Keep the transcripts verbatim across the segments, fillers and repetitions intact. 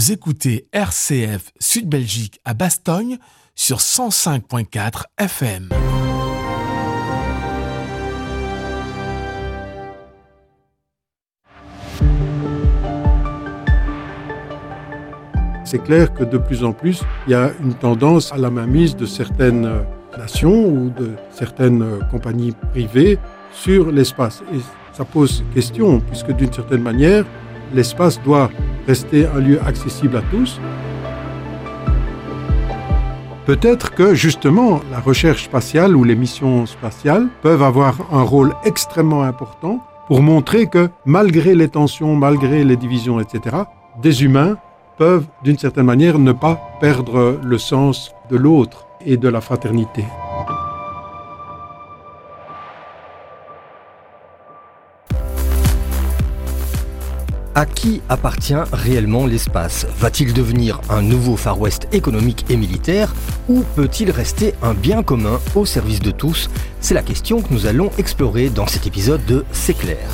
Vous écoutez R C F Sud Belgique à Bastogne sur cent cinq virgule quatre F M. C'est clair que de plus en plus, il y a une tendance à la mainmise de certaines nations ou de certaines compagnies privées sur l'espace. Et ça pose question, puisque d'une certaine manière, l'espace doit rester un lieu accessible à tous. Peut-être que, justement, la recherche spatiale ou les missions spatiales peuvent avoir un rôle extrêmement important pour montrer que, malgré les tensions, malgré les divisions, et cetera, des humains peuvent, d'une certaine manière, ne pas perdre le sens de l'autre et de la fraternité. À qui appartient réellement l'espace ? Va-t-il devenir un nouveau Far West économique et militaire ou peut-il rester un bien commun au service de tous ? C'est la question que nous allons explorer dans cet épisode de C'est clair.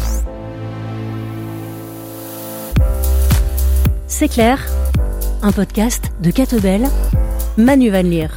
C'est clair, un podcast de Catebel, Manu Van Leer.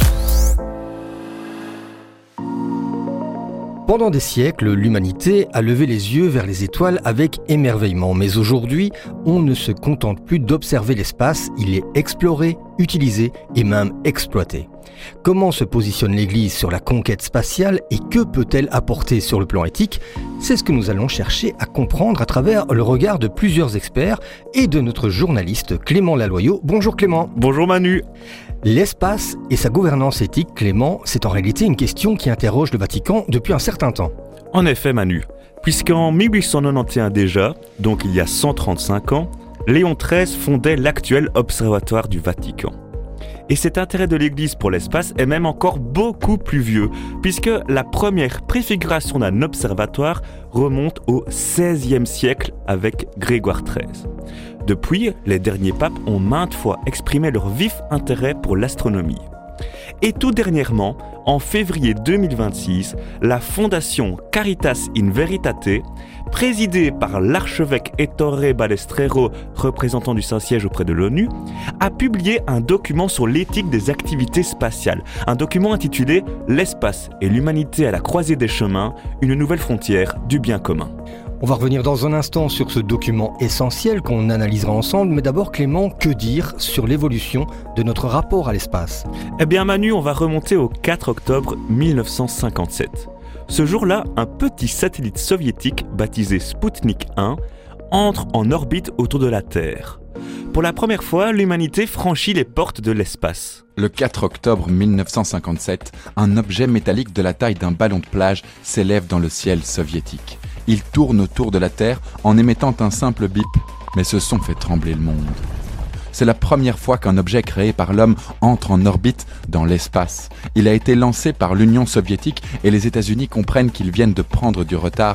Pendant des siècles, l'humanité a levé les yeux vers les étoiles avec émerveillement. Mais aujourd'hui, on ne se contente plus d'observer l'espace, il est exploré, utilisé et même exploité. Comment se positionne l'Église sur la conquête spatiale et que peut-elle apporter sur le plan éthique ? C'est ce que nous allons chercher à comprendre à travers le regard de plusieurs experts et de notre journaliste Clément Laloyau. Bonjour Clément. Bonjour Manu. L'espace et sa gouvernance éthique, Clément, c'est en réalité une question qui interroge le Vatican depuis un certain temps. En effet Manu, puisqu'en mille huit cent quatre-vingt-onze déjà, donc il y a cent trente-cinq ans, Léon treize fondait l'actuel Observatoire du Vatican. Et cet intérêt de l'Église pour l'espace est même encore beaucoup plus vieux, puisque la première préfiguration d'un observatoire remonte au seizième siècle avec Grégoire treize. Depuis, les derniers papes ont maintes fois exprimé leur vif intérêt pour l'astronomie. Et tout dernièrement, en février deux mille vingt-six, la fondation Caritas in Veritate, présidée par l'archevêque Ettore Balestrero, représentant du Saint-Siège auprès de l'ONU, a publié un document sur l'éthique des activités spatiales, un document intitulé « L'espace et l'humanité à la croisée des chemins, une nouvelle frontière du bien commun ». On va revenir dans un instant sur ce document essentiel qu'on analysera ensemble, mais d'abord Clément, que dire sur l'évolution de notre rapport à l'espace ? Eh bien Manu, on va remonter au quatre octobre mille neuf cent cinquante-sept. Ce jour-là, un petit satellite soviétique baptisé Sputnik un entre en orbite autour de la Terre. Pour la première fois, l'humanité franchit les portes de l'espace. Le quatre octobre mille neuf cent cinquante-sept, un objet métallique de la taille d'un ballon de plage s'élève dans le ciel soviétique. Il tourne autour de la Terre en émettant un simple bip, mais ce son fait trembler le monde. C'est la première fois qu'un objet créé par l'homme entre en orbite dans l'espace. Il a été lancé par l'Union soviétique et les États-Unis comprennent qu'ils viennent de prendre du retard